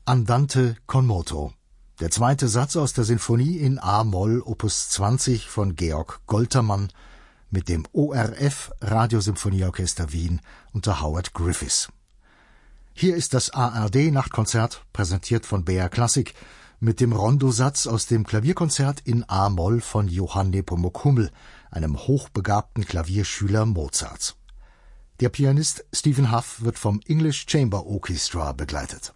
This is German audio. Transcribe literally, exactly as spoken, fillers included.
Andante con moto, der zweite Satz aus der Sinfonie in A-Moll Opus zwanzig von Georg Goltermann mit dem O R F Radiosymphonieorchester Wien unter Howard Griffiths. Hier ist das A R D-Nachtkonzert, präsentiert von B R Klassik, mit dem Rondosatz aus dem Klavierkonzert in A-Moll von Johann Nepomuk Hummel, einem hochbegabten Klavierschüler Mozarts. Der Pianist Stephen Hough wird vom English Chamber Orchestra begleitet.